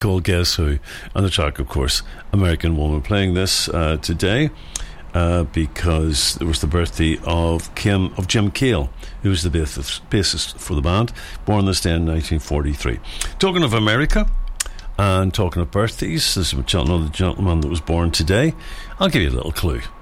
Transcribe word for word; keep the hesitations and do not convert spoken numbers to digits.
called Guess Who, and the track, of course, American Woman. Playing this uh, today uh, because it was the birthday of Kim of Jim Cale, who was the bassist, bassist for the band, born this day in nineteen forty-three. Talking of America and talking of birthdays, this is another gentleman that was born today. I'll give you a little clue.